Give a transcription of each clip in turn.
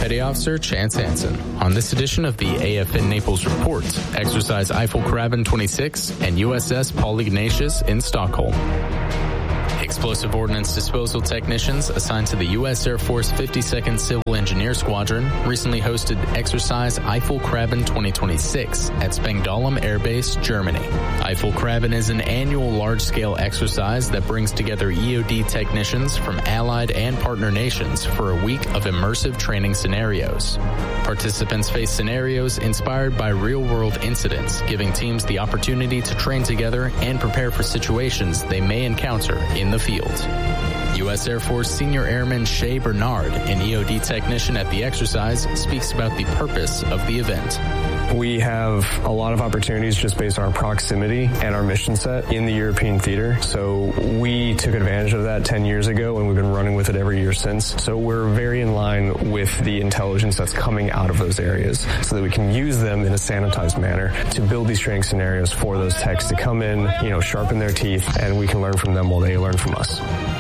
Petty Officer Chance Hansen. On this edition of the AFN Naples Report, exercise Eiffel Kraben 26 and USS Paul Ignatius in Stockholm. Explosive ordnance disposal technicians assigned to the U.S. Air Force 52nd Civil Engineer Squadron recently hosted exercise Eiffel Kraben 2026 at Spangdahlem Air Base, Germany. Eiffel Kraben is an annual large-scale exercise that brings together EOD technicians from allied and partner nations for a week of immersive training scenarios. Participants face scenarios inspired by real-world incidents, giving teams the opportunity to train together and prepare for situations they may encounter in the field. U.S. Air Force Senior Airman Shay Bernard, an EOD technician at the exercise, speaks about the purpose of the event. We have a lot of opportunities just based on our proximity and our mission set in the European theater. So we took advantage of that 10 years ago, and we've been running with it every year since. So we're very in line with the intelligence that's coming out of those areas so that we can use them in a sanitized manner to build these training scenarios for those techs to come in, sharpen their teeth, and we can learn from them while they learn from us.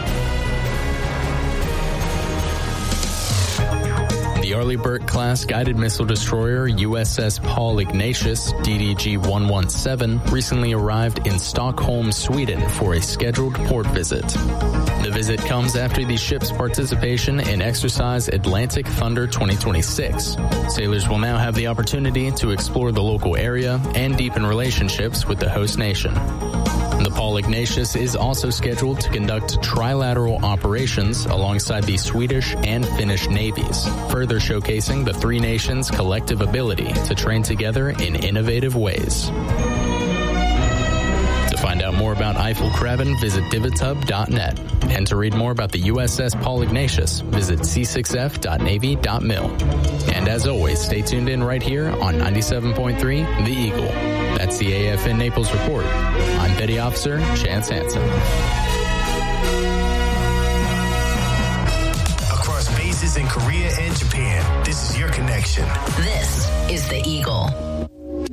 The Arleigh Burke-class guided missile destroyer USS Paul Ignatius, DDG-117, recently arrived in Stockholm, Sweden for a scheduled port visit. The visit comes after the ship's participation in exercise Atlantic Thunder 2026. Sailors will now have the opportunity to explore the local area and deepen relationships with the host nation. The Paul Ignatius is also scheduled to conduct trilateral operations alongside the Swedish and Finnish navies, further showcasing the three nations' collective ability to train together in innovative ways. To find out more about Eiffel Kraben, visit divothub.net. And to read more about the USS Paul Ignatius, visit c6f.navy.mil. And as always, stay tuned in right here on 97.3 The Eagle. That's the AFN Naples Report. I'm Petty Officer Chance Hansen. Across bases in Korea and Japan, this is your connection. This is The Eagle.